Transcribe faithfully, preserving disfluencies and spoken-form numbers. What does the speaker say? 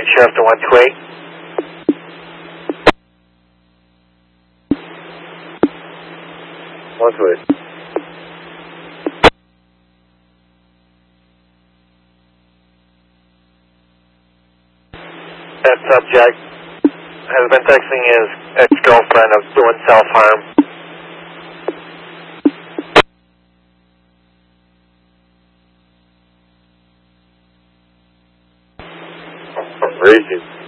Sheriff to one two eight. one two eight. That subject has been texting his ex-girlfriend of doing self-harm. Racing.